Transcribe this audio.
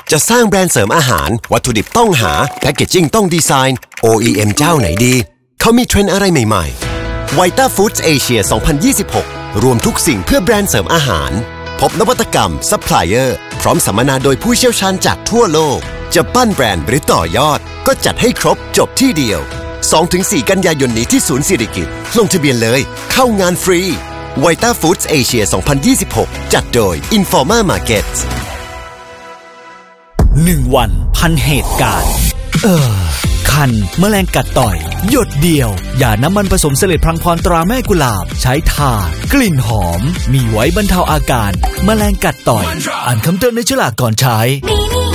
จะสร้างแบรนด์เสริมอาหารวัตถุดิบต้องหาแพคเกจจิ้งต้องดีไซน์ OEM เจ้าไหนดีเขามีเทรนด์อะไรใหม่ๆ Vita Foods Asia 2026 รวมทุกสิ่งเพื่อแบรนด์เสริมอาหารพบนวัตกรรมซัพพลายเออร์พร้อมสัมมนาโดยผู้เชี่ยวชาญจากทั่วโลกจะปั้นแบรนด์หรือต่อยอดก็จัดให้ครบจบที่เดียว 2-4 กันยายนนี้ที่ศูนย์สิริกิติ์ลงทะเบียนเลยเข้างานฟรี Vita Foods Asia 2026 จัดโดย Informa Markets 1 วันพันเหตุการณ์คันแมลงกัดต่อยหยดเดียวยาน้ำมันผสมเสลดพลังพรตราแม่กุหลาบใช้ทากลิ่นหอมมีไว้บรรเทาอาการแมลงกัดต่อยอ่านคำเตือนในฉลากก่อนใช้